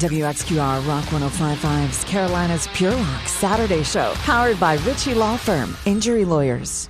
WXQR Rock 105.5's Carolina's Pure Rock Saturday Show, powered by Ritchie Law Firm, Injury Lawyers.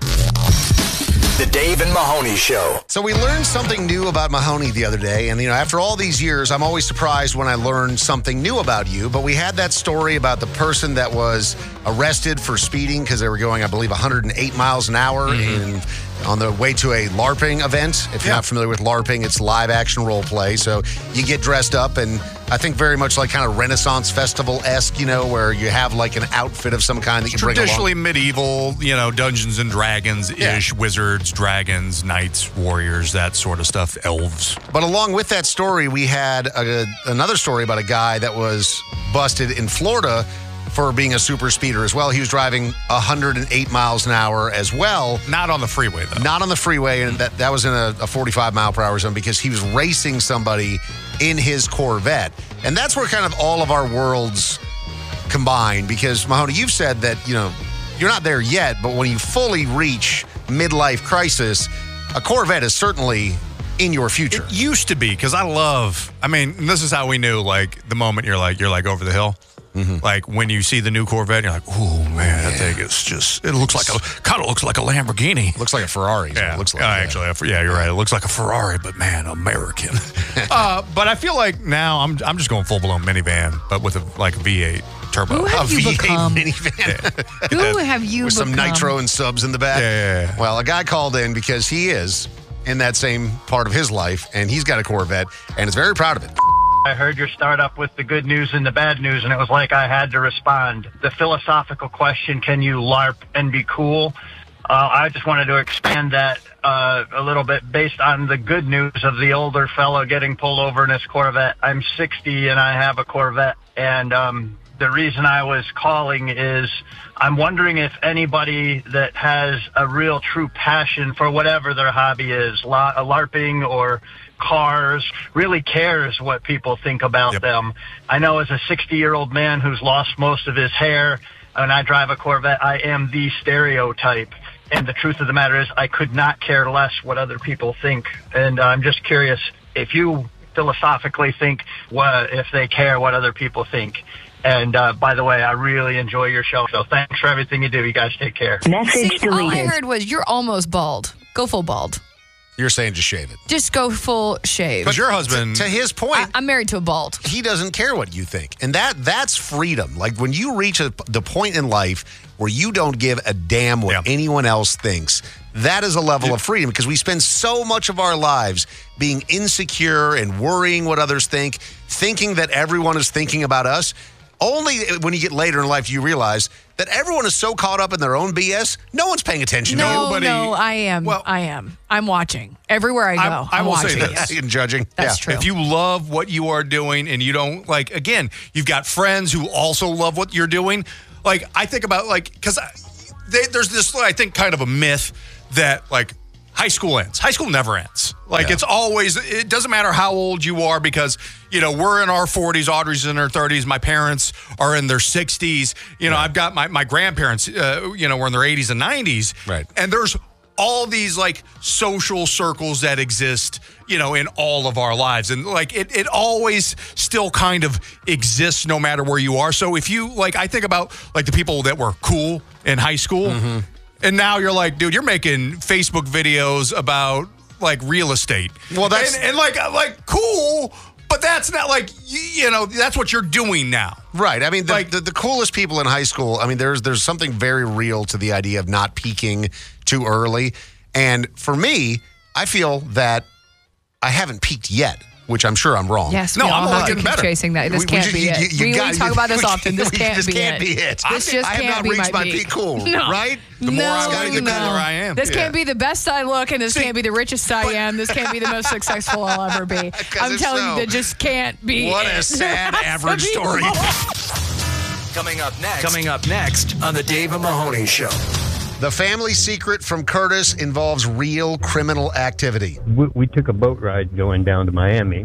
The Dave and Mahoney Show. So we learned something new about Mahoney the other day. And, after all these years, I'm always surprised when I learn something new about you. But we had that story about the person that was arrested for speeding because they were going, I believe, 108 miles an hour on the way to a LARPing event. If you're not familiar with LARPing, it's live action role play. So you get dressed up, and I think very much like kind of Renaissance Festival-esque, where you have like an outfit of some kind that you bring along. Traditionally medieval, Dungeons and Dragons-ish, wizards, dragons, knights, warriors, that sort of stuff, elves. But along with that story, we had another story about a guy that was busted in Florida for being a super speeder as well. He was driving 108 miles an hour as well. Not on the freeway, though. Not on the freeway, and that was in a 45-mile-per-hour zone because he was racing somebody in his Corvette. And that's where kind of all of our worlds combine because, Mahoney, you've said that, you're not there yet, but when you fully reach midlife crisis, a Corvette is certainly in your future. It used to be, because this is how we knew, like, the moment you're over the hill. Mm-hmm. Like when you see the new Corvette, you're like, "Oh man, that thing is kind of looks like a Lamborghini. Looks like a Ferrari." Yeah, it looks like you're right. It looks like a Ferrari, but man, American. But I feel like now I'm just going full blown minivan, but with a V8 turbo. Who have you become? Minivan. Who have you with become? Some nitro and subs in the back. Yeah. Well, a guy called in because he is in that same part of his life, and he's got a Corvette, and is very proud of it. I heard your startup with the good news and the bad news, and it was like I had to respond. The philosophical question, can you LARP and be cool? I just wanted to expand that a little bit based on the good news of the older fellow getting pulled over in his Corvette. I'm 60 and I have a Corvette, and the reason I was calling is I'm wondering if anybody that has a real true passion for whatever their hobby is, LARPing or cars, really cares what people think about them. I know as a 60-year-old man who's lost most of his hair, and I drive a Corvette, I am the stereotype. And the truth of the matter is I could not care less what other people think. And I'm just curious if you philosophically think if they care what other people think. And by the way, I really enjoy your show. So thanks for everything you do. You guys take care. Message deleted. All I heard was you're almost bald. Go full bald. You're saying just shave it. Just go full shave. But your husband, to his point, I'm married to a bald. He doesn't care what you think. And that's freedom. Like when you reach the point in life where you don't give a damn what anyone else thinks, that is a level of freedom because we spend so much of our lives being insecure and worrying what others think, thinking that everyone is thinking about us. Only when you get later in life do you realize that everyone is so caught up in their own BS, no one's paying attention to you. No, I am. Well, I am. I'm watching. Everywhere I go, I'm will watching. Say this. And judging. That's true. If you love what you are doing and you don't, again, you've got friends who also love what you're doing. I think about, because there's this, I think, kind of a myth that, high school ends. High school never ends. It's always, it doesn't matter how old you are because, we're in our 40s, Audrey's in her 30s, my parents are in their 60s. I've got my grandparents, were in their 80s and 90s. Right. And there's all these social circles that exist, in all of our lives. And it always still kind of exists no matter where you are. So if you, I think about the people that were cool in high school. Mm-hmm. And now you're like, dude, you're making Facebook videos about real estate. Well, that's and cool, but that's not that's what you're doing now. Right. I mean, the coolest people in high school, there's something very real to the idea of not peaking too early. And for me, I feel that I haven't peaked yet, which I'm sure I'm wrong. Yes, I'm all getting better. Chasing that. This can't be it. We talk about this often. This can't be it. This just can't be my peak. Cool, right? The more I got, the cooler I am. This can't be the best I look, and this can't be the richest I am. This can't be the most successful I'll ever be. I'm telling you, that just can't be. What a sad average story. Coming up next on the Dave and Mahoney Show. The family secret from Curtis involves real criminal activity. We took a boat ride going down to Miami,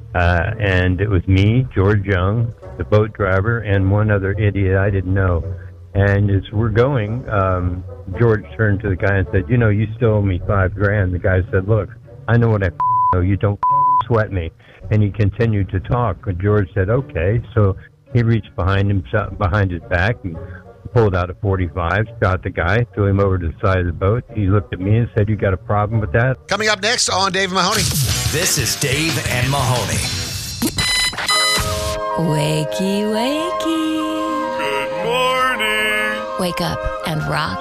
and it was me, George Young, the boat driver, and one other idiot I didn't know. And as we're going, George turned to the guy and said, you still owe me $5,000. The guy said, look, I know what I know. You don't sweat me. and he continued to talk. And George said, okay. So he reached behind his back and pulled out a .45, shot the guy, threw him over to the side of the boat. He looked at me and said, you got a problem with that? Coming up next on Dave and Mahoney. This is Dave and Mahoney. Wakey, wakey. Good morning. Wake up and rock